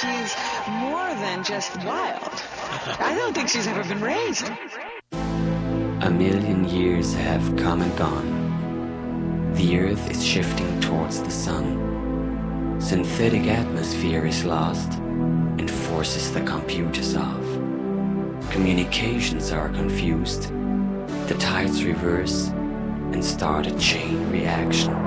she's more than just wild. I don't think she's ever been raised. 1,000,000 years have come and gone. The Earth is shifting towards the Sun. Synthetic atmosphere is lost and forces the computers off. Communications are confused. The tides reverse and start a chain reaction.